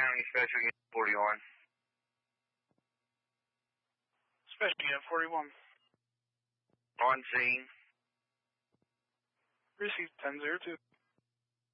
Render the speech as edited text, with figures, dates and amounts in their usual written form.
County Special Unit 41. Special Unit 41. On scene. Received 1002.